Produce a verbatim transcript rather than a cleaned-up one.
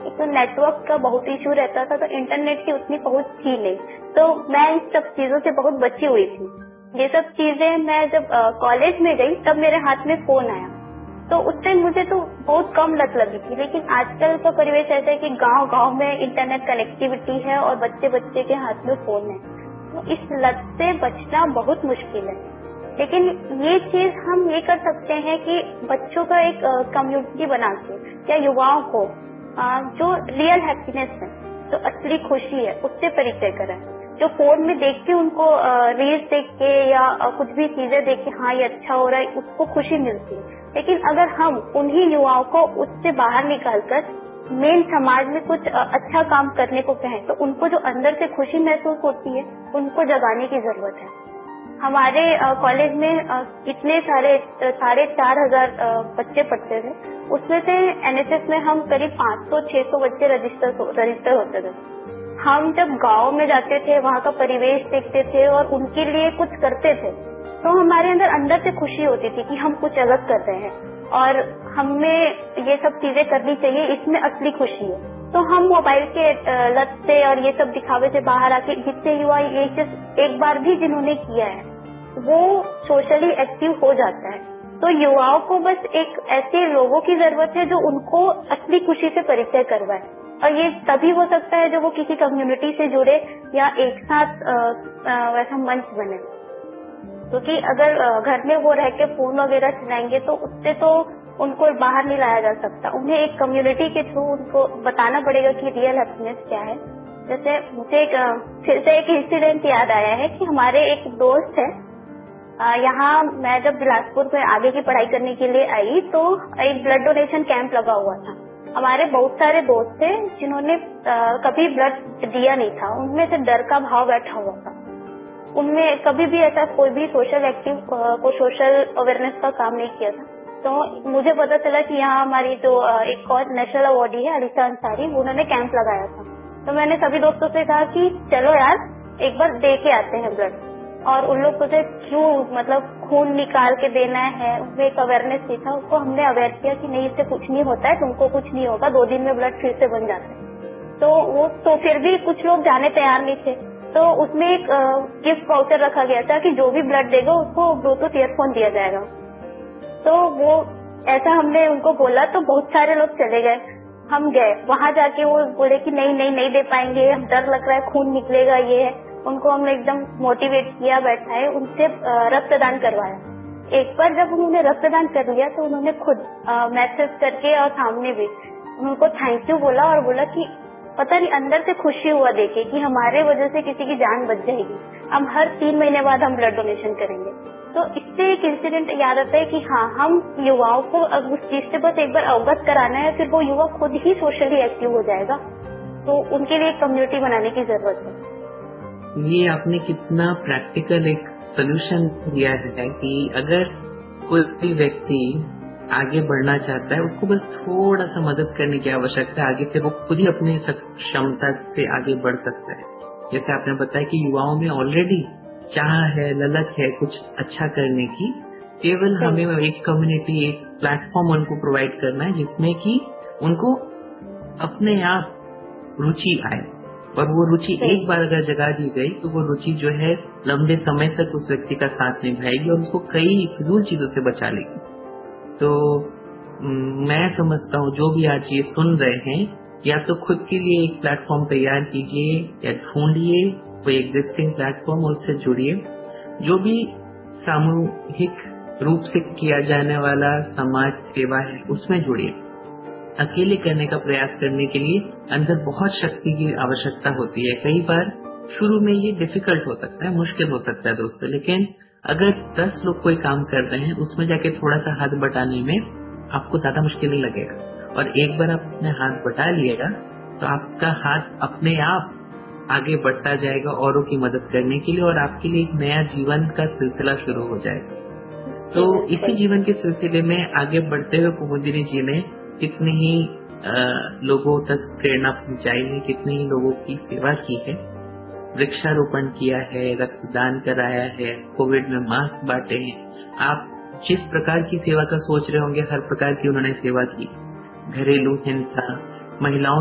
एक तो नेटवर्क का बहुत इशू रहता था, तो इंटरनेट की उतनी पहुंच थी नहीं, तो मैं इन सब चीजों से बहुत बची हुई थी। ये सब चीजें मैं जब कॉलेज में गई तब मेरे हाथ में फोन आया, तो उस टाइम मुझे तो बहुत कम लत लगी थी। लेकिन आजकल का परिवेश ऐसा है कि गांव गांव में इंटरनेट कनेक्टिविटी है और बच्चे बच्चे के हाथ में फोन है, तो इस लत से बचना बहुत मुश्किल है। लेकिन ये चीज हम ये कर सकते हैं कि बच्चों का एक कम्युनिटी बना के या युवाओं को आ, जो रियल हैप्पीनेस है, जो असली खुशी है, उससे परिचय कराएं। जो फोन में देख के उनको रील्स देख के या आ, कुछ भी चीजें देख के हाँ ये अच्छा हो रहा है, उसको खुशी मिलती है। लेकिन अगर हम उन्हीं युवाओं को उससे बाहर निकालकर मेन समाज में कुछ अच्छा काम करने को कहें, तो उनको जो अंदर से खुशी महसूस होती है, उनको जगाने की जरूरत है। हमारे कॉलेज में इतने सारे साढ़े चार हजार बच्चे पढ़ते थे, उसमें से एनएसएस में हम करीब पाँच सौ छह सौ बच्चे रजिस्टर रजिस्टर होते थे। हम जब गांव में जाते थे, वहाँ का परिवेश देखते थे और उनके लिए कुछ करते थे, तो हमारे अंदर अंदर से खुशी होती थी कि हम कुछ अलग कर रहे हैं और हमें ये सब चीजें करनी चाहिए, इसमें असली खुशी है। तो हम मोबाइल के लत से और ये सब दिखावे से बाहर आके, जितने युवा ये चीज एक बार भी जिन्होंने किया है वो सोशली एक्टिव हो जाता है। तो युवाओं को बस एक ऐसे लोगों की जरूरत है जो उनको असली खुशी से परिचय करवाए, और ये तभी हो सकता है जब वो किसी कम्युनिटी से जुड़े या एक साथ आ, आ, वैसा मंच बने। क्योंकि तो अगर घर में वो रह के फोन वगैरह चलाएंगे तो उससे तो उनको बाहर नहीं लाया जा सकता। उन्हें एक कम्युनिटी के थ्रू उनको बताना पड़ेगा कि रियल हैप्पीनेस क्या है। जैसे मुझे एक फिर से एक इंसिडेंट याद आया है कि हमारे एक दोस्त है, यहाँ मैं जब बिलासपुर में आगे की पढ़ाई करने के लिए आई तो एक ब्लड डोनेशन कैंप लगा हुआ था। हमारे बहुत सारे दोस्त थे जिन्होंने कभी ब्लड दिया नहीं था, उनमें से डर का भाव बैठा हुआ था। उनमें कभी भी ऐसा कोई भी सोशल एक्टिव को सोशल अवेयरनेस का काम नहीं किया था। तो मुझे पता चला कि यहाँ हमारी जो एक और नेशनल अवार्डी है अलीशा अंसारी, उन्होंने कैंप लगाया था। तो मैंने सभी दोस्तों से कहा कि चलो यार एक बार दे के आते हैं ब्लड। और उन लोग सोचे क्यों, मतलब खून निकाल के देना है, उसमें एक अवेयरनेस भी था। उसको हमने अवेयर किया कि नहीं इससे कुछ नहीं होता है, तुमको कुछ नहीं होगा, दो दिन में ब्लड फिर से बन जाता है। तो वो तो फिर भी कुछ लोग जाने तैयार नहीं थे। तो उसमें एक गिफ्ट वाउचर रखा गया था कि जो भी ब्लड देगा उसको ब्लूटूथ ईयरफोन दिया जाएगा। तो वो ऐसा हमने उनको बोला तो बहुत सारे लोग चले गए। हम गए वहां जाके, वो बोले कि नहीं नहीं नहीं दे पाएंगे, हम डर लग रहा है, खून निकलेगा, ये है। उनको हमने एकदम मोटिवेट किया, बैठाए, उनसे रक्तदान करवाया। एक बार जब उन्होंने रक्तदान कर लिया तो उन्होंने खुद मैसेज करके और सामने भी उनको थैंक यू बोला और बोला कि पता नहीं अंदर से खुशी हुआ देखे कि हमारे वजह से किसी की जान बच जाएगी। अब हर तीन महीने बाद हम ब्लड डोनेशन करेंगे। तो इससे एक इंसिडेंट याद आता है कि हाँ, हम युवाओं को अब उस चीज से बस एक बार अवगत कराना है, फिर वो युवा खुद ही सोशली एक्टिव हो जाएगा। तो उनके लिए एक कम्युनिटी बनाने की जरूरत है। ये आपने कितना प्रैक्टिकल एक सोल्यूशन दिया है कि अगर कोई भी व्यक्ति आगे बढ़ना चाहता है, उसको बस थोड़ा सा मदद करने की आवश्यकता है, आगे से वो खुद ही अपनी क्षमता से आगे बढ़ सकता है। जैसे आपने बताया कि युवाओं में ऑलरेडी चाह है, ललक है कुछ अच्छा करने की, केवल हमें एक कम्युनिटी, एक प्लेटफॉर्म उनको प्रोवाइड करना है जिसमें कि उनको अपने आप रुचि आए। और वो रुचि एक बार अगर जगा दी गई तो वो रुचि जो है लंबे समय तक उस व्यक्ति का साथ निभाएगी और उसको कई फिजूल चीजों से बचा लेगी। तो मैं समझता हूँ जो भी आज ये सुन रहे हैं, या तो खुद के लिए एक प्लेटफॉर्म तैयार कीजिए या ढूंढिए कोई एग्जिस्टिंग प्लेटफॉर्म और उससे जुड़िए। जो भी सामूहिक रूप से किया जाने वाला समाज सेवा है उसमें जुड़िए। अकेले करने का प्रयास करने के लिए अंदर बहुत शक्ति की आवश्यकता होती है। कई बार शुरू में ये डिफिकल्ट हो सकता है, मुश्किल हो सकता है दोस्तों, लेकिन अगर दस लोग कोई काम कर रहे हैं उसमें जाके थोड़ा सा हाथ बटाने में आपको ज्यादा मुश्किल नहीं लगेगा। और एक बार आप अपने हाथ बटा लिएगा तो आपका हाथ अपने आप आगे बढ़ता जाएगा औरों की मदद करने के लिए, और आपके लिए एक नया जीवन का सिलसिला शुरू हो जाएगा। तो इसी जीवन के सिलसिले में आगे बढ़ते हुए कुमुदिनी जी ने कितने ही आ, लोगों तक प्रेरणा पहुंचाई है, कितने ही लोगों की सेवा की है, वृक्षारोपण किया है, रक्तदान कराया है, कोविड में मास्क बांटे हैं। आप जिस प्रकार की सेवा का सोच रहे होंगे हर प्रकार की उन्होंने सेवा की। घरेलू हिंसा, महिलाओं